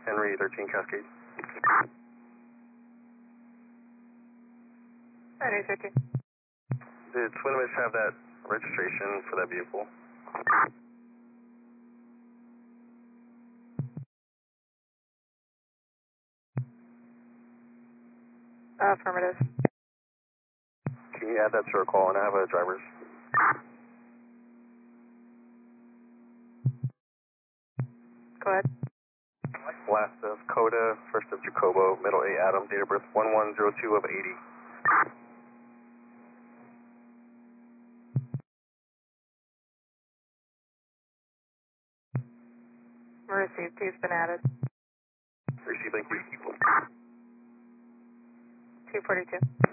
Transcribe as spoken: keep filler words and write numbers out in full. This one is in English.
Henry thirteen Cascade. Henry thirteen. Did Swinomish have that registration for that vehicle? Affirmative. Can you add that to our call and I have a driver's? Go ahead. Last of Coda, first of Jacobo, middle A Adam, date of birth one one zero two of eighty. Received. Two's been added. Receive, thank you. two forty-two.